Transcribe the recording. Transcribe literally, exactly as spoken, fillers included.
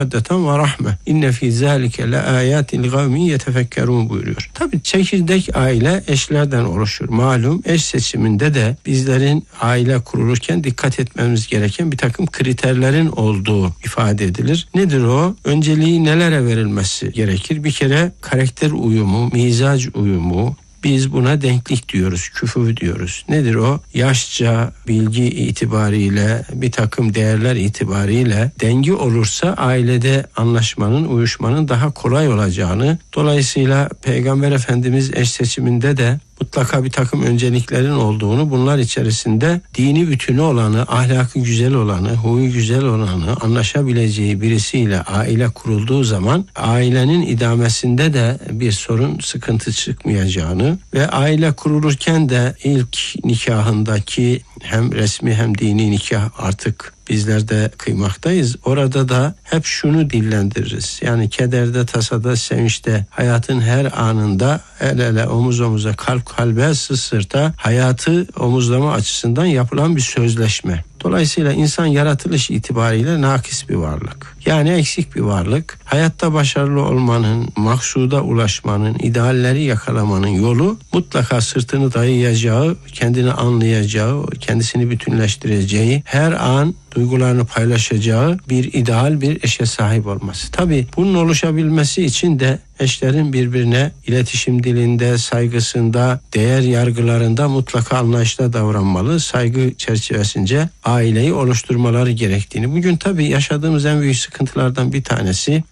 meveddeten ve rahme. İnne fî zâlike le âyâtin li gavmin yetefekkerûn buyuruyor. Tabii çekirdek aile eşlerden oluşur. Malum eş seçiminde de bizlerin aile kurulurken dikkat etmemiz gereken bir takım kriterlerin olduğu ifade edilir. Nedir o? Önceliği nelere verilmesi gerekir? Bir kere karakter uyumu, mizac uyumu, biz buna denklik diyoruz, küfü diyoruz. Nedir o? Yaşça, bilgi itibariyle, bir takım değerler itibariyle dengi olursa ailede anlaşmanın, uyuşmanın daha kolay olacağını, dolayısıyla Peygamber Efendimiz eş seçiminde de mutlaka bir takım önceliklerin olduğunu, bunlar içerisinde dini bütünü olanı, ahlakı güzel olanı, huyu güzel olanı, anlaşabileceği birisiyle aile kurulduğu zaman ailenin idamesinde de bir sorun, sıkıntı çıkmayacağını ve aile kurulurken de ilk nikahındaki hem resmi hem dini nikah artık bizler de kıymaktayız. Orada da hep şunu dillendiririz. Yani kederde, tasada, sevinçte, hayatın her anında el ele, omuz omuza, kalp kalbe, sırt sırta hayatı omuzlama açısından yapılan bir sözleşme. Dolayısıyla insan yaratılış itibariyle nakis bir varlık. Yani eksik bir varlık. Hayatta başarılı olmanın, maksuda ulaşmanın, idealleri yakalamanın yolu mutlaka sırtını dayayacağı, kendini anlayacağı, kendisini bütünleştireceği, her an duygularını paylaşacağı bir ideal bir eşe sahip olması. Tabii bunun oluşabilmesi için de eşlerin birbirine iletişim dilinde, saygısında, değer yargılarında mutlaka anlayışla davranmalı. Saygı çerçevesince aileyi oluşturmaları gerektiğini. Bugün tabii yaşadığımız en büyük sıkıntılardan bir tanesi